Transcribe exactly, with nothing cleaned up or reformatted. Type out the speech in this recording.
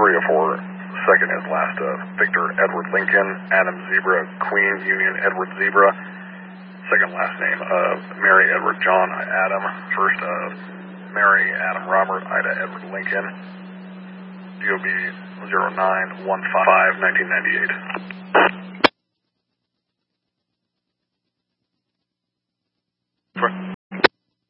three oh four, second is last of Victor Edward Lincoln, Adam Zebra, Queen Union Edward Zebra, second last name of Mary Edward John Adam, first of Mary Adam Robert Ida Edward Lincoln, D O B zero nine one five nineteen ninety-eight. For